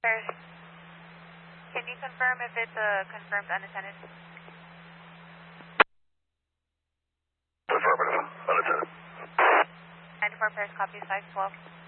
Pairs. Can you confirm if it's confirmed unattended? Affirmative. Unattended. 94 pairs, copy 512.